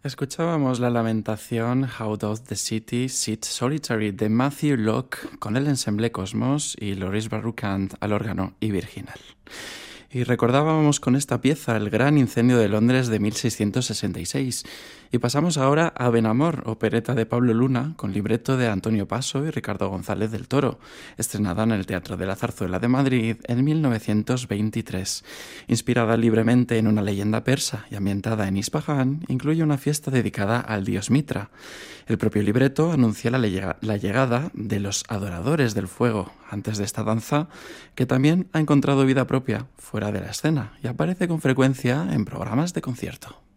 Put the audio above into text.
Escuchábamos la lamentación How Doth the City Sit Solitary de Matthew Locke con el ensemble Cosmos y Loris Baruchand al órgano y virginal. Y recordábamos con esta pieza el gran incendio de Londres de 1666. Y pasamos ahora a Benamor, opereta de Pablo Luna, con libreto de Antonio Paso y Ricardo González del Toro, estrenada en el Teatro de la Zarzuela de Madrid en 1923. Inspirada libremente en una leyenda persa y ambientada en Isfahán, incluye una fiesta dedicada al dios Mitra. El propio libreto anuncia la llegada de los adoradores del fuego antes de esta danza, que también ha encontrado vida propia fuera de la escena y aparece con frecuencia en programas de concierto.